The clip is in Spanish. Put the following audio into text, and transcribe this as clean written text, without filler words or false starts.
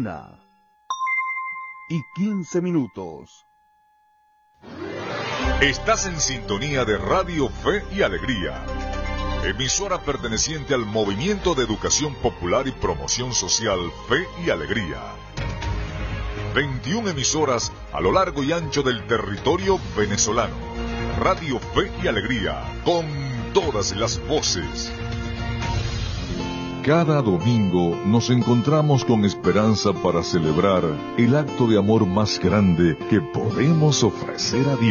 1:15. Estás en sintonía de Radio Fe y Alegría, emisora perteneciente al Movimiento de Educación Popular y Promoción Social Fe y Alegría. 21 emisoras a lo largo y ancho del territorio venezolano. Radio Fe y Alegría, con todas las voces. Cada domingo nos encontramos con esperanza para celebrar el acto de amor más grande que podemos ofrecer a Dios.